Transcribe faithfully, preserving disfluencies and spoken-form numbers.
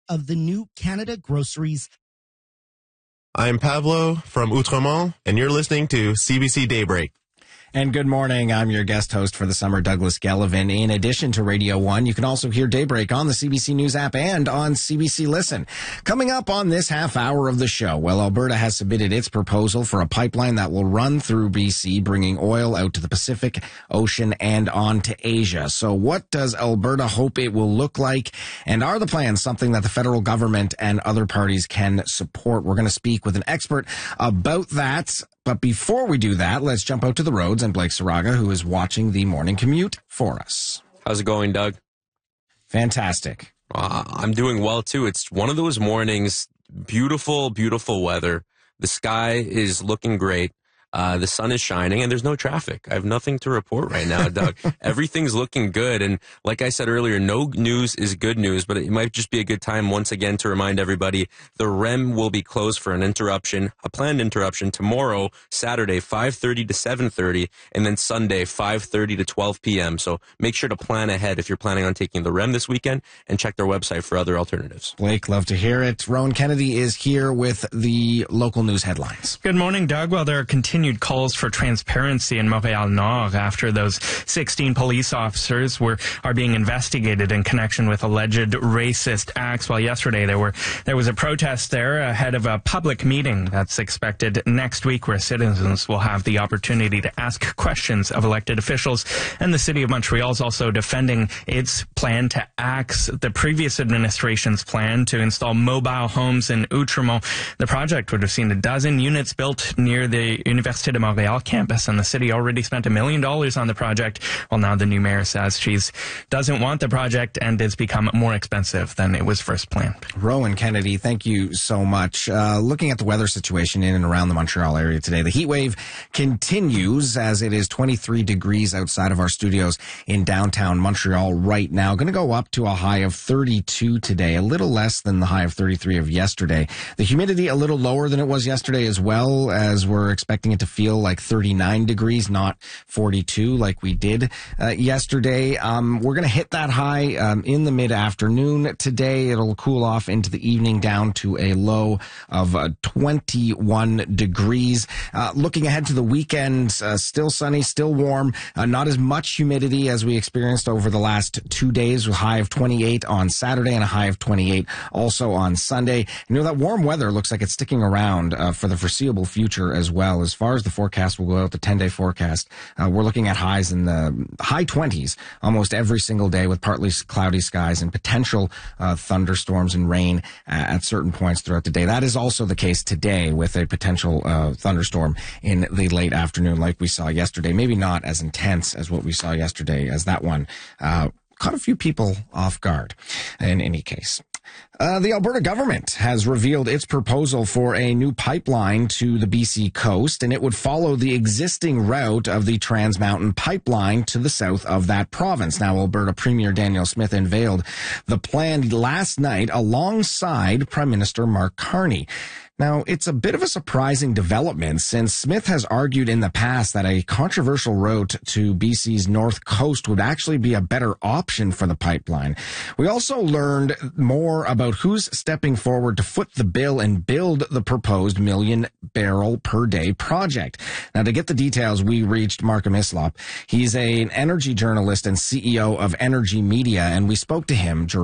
of the new Canada Groceries. I'm Pablo from Outremont, and you're listening to C B C Daybreak. And good morning. I'm your guest host for the summer, Douglas Gellivan. In addition to Radio one, you can also hear Daybreak on the C B C News app and on C B C Listen. Coming up on this half hour of the show, well, Alberta has submitted its proposal for a pipeline that will run through B C, bringing oil out to the Pacific Ocean and on to Asia. So what does Alberta hope it will look like? And are the plans something that the federal government and other parties can support? We're going to speak with an expert about that. But before we do that, let's jump out to the roads and Blake Saraga, who is watching the morning commute for us. How's it going, Doug? Fantastic. Uh, I'm doing well, too. It's one of those mornings, beautiful, beautiful weather. The sky is looking great. Uh, the sun is shining and there's no traffic. I have nothing to report right now, Doug. Everything's looking good. And like I said earlier, no news is good news, but it might just be a good time once again to remind everybody the R E M will be closed for an interruption, a planned interruption tomorrow, Saturday, five thirty to seven thirty, and then Sunday, five thirty to twelve p.m. So make sure to plan ahead if you're planning on taking the R E M this weekend and check their website for other alternatives. Blake, love to hear it. Rowan Kennedy is here with the local news headlines. Good morning, Doug. Well, there are continued calls for transparency in Montreal Nord after those sixteen police officers were are being investigated in connection with alleged racist acts. Well, yesterday there were there was a protest there ahead of a public meeting that's expected next week where citizens will have the opportunity to ask questions of elected officials. And the city of Montreal is also defending its plan to axe the previous administration's plan to install mobile homes in Outremont. The project would have seen a dozen units built near the Université de Montréal campus, and the city already spent a million dollars on the project. Well, now the new mayor says she doesn't want the project and it's become more expensive than it was first planned. Rowan Kennedy, thank you so much. Uh, looking at the weather situation in and around the Montreal area today, the heat wave continues as it is twenty-three degrees outside of our studios in downtown Montreal right now. Going to go up to a high of thirty-two today, a little less than the high of thirty-three of yesterday. The humidity a little lower than it was yesterday as well, as we're expecting it to feel like thirty-nine degrees, not forty-two like we did uh, yesterday. Um, we're going to hit that high um, in the mid-afternoon today. It'll cool off into the evening down to a low of uh, twenty-one degrees. Uh, looking ahead to the weekend, uh, still sunny, still warm, uh, not as much humidity as we experienced over the last two days, with a high of twenty-eight on Saturday and a high of twenty-eight also on Sunday. You know, that warm weather looks like it's sticking around uh, for the foreseeable future as well. As far as the forecast will go out, the ten-day forecast, uh, we're looking at highs in the high twenties almost every single day, with partly cloudy skies and potential uh, thunderstorms and rain at certain points throughout the day. That is also the case today, with a potential uh, thunderstorm in the late afternoon like we saw yesterday. Maybe not as intense as what we saw yesterday, as that one uh, caught a few people off guard in any case. Uh, the Alberta government has revealed its proposal for a new pipeline to the B C coast, and it would follow the existing route of the Trans Mountain Pipeline to the south of that province. Now, Alberta Premier Danielle Smith unveiled the plan last night alongside Prime Minister Mark Carney. Now, it's a bit of a surprising development, since Smith has argued in the past that a controversial route to B C's north coast would actually be a better option for the pipeline. We also learned more about who's stepping forward to foot the bill and build the proposed million barrel per day project. Now, to get the details, we reached Markham Islop. He's a, an energy journalist and C E O of Energy Media, and we spoke to him